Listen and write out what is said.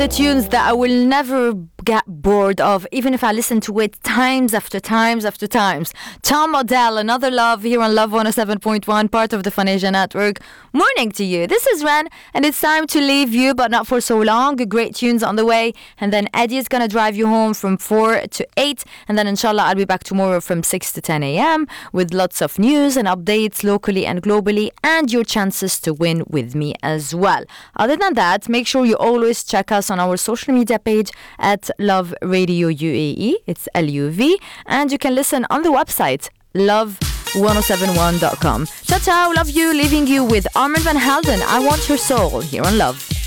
the tunes that I will never get bored of, even if I listen to it times after times after times. Tom Odell, Another Love, here on Love 107.1, part of the Fun Asia Network. Morning to you. This is Ren, and it's time to leave you, but not for so long. Great tunes on the way, and then Eddie is going to drive you home from 4 to 8, and then inshallah I'll be back tomorrow from 6 to 10 a.m. with lots of news and updates locally and globally, and your chances to win with me as well. Other than that, make sure you always check us on our social media page at Love Radio UAE. It's LUV, and you can listen on the website love1071.com. Ciao ciao, love you, leaving you with Armin van Helden, I Want Your Soul, here on Love.